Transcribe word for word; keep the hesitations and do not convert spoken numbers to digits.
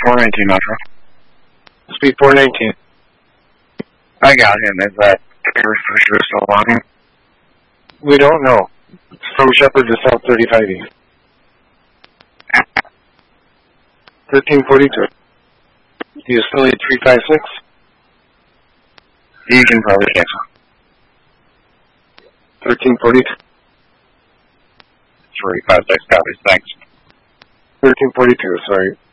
four nineteen, Metro. Speed four nineteen. I got him. Is that Paris Pusher still on him? We don't know. It's from Shepherd to South thirty-five East. thirteen forty-two. Do you still need three five six? You can probably cancel. thirteen forty-two. three five six copies, thanks. thirteen forty-two, sorry.